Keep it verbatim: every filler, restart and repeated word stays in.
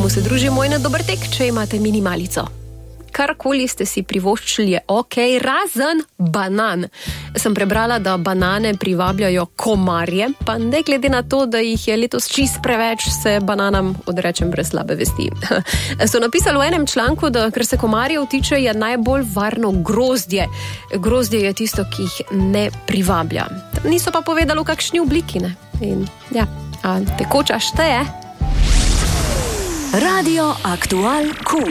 Temu se druži moj na dober tek, če imate minimalico. Karkoli ste si privoščili je ok, razen banan. Sem prebrala, da banane privabljajo komarje, pa ne glede na to, da jih je letos čist preveč, se bananam odrečem brez slabe vesti. So napisali v enem članku, da ker se komarjev tiče, je najbolj varno grozdje. Grozdje je tisto, ki jih ne privablja. Niso pa povedali, v kakšni obliki, ne. In ja, a tekoča šteje? Radio Aktual Q.